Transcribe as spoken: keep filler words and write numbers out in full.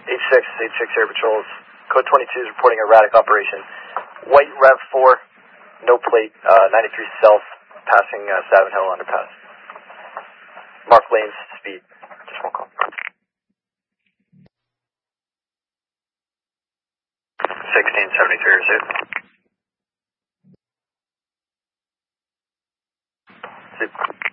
H six, H six Air Patrols. Code twenty-two is reporting erratic operation. White Rev four, no plate, uh, ninety-three south, passing uh, Savin Hill underpass. Mark lanes, speed. Just one call. sixteen seventy-three, is it? Super.